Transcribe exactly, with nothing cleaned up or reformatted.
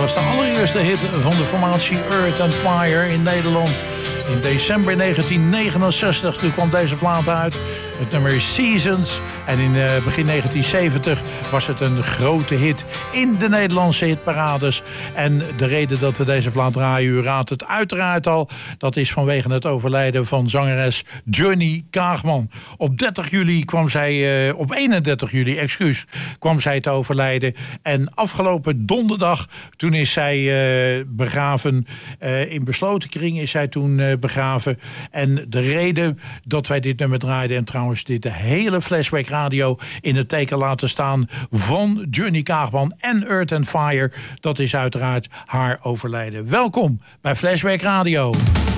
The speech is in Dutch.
was de allereerste hit van de formatie Earth and Fire in Nederland. In december negentien negenenzestig toen kwam deze plaat uit. Het nummer Seasons. En in uh, begin negentien zeventig was het een grote hit in de Nederlandse hitparades. En de reden dat we deze plaat draaien, u raadt het uiteraard al. Dat is vanwege het overlijden van zangeres Johnny Kaagman. Op dertig juli kwam zij, uh, op eenendertig juli, excuus, kwam zij te overlijden. En afgelopen donderdag, toen is zij uh, begraven. Uh, in besloten kring is zij toen uh, begraven. En de reden dat wij dit nummer draaiden, en trouwens dit de hele Flashback Radio in het teken laten staan van Johnny Kaagman en Earth and Fire, dat is uiteraard haar overlijden. Welkom bij Flashback Radio.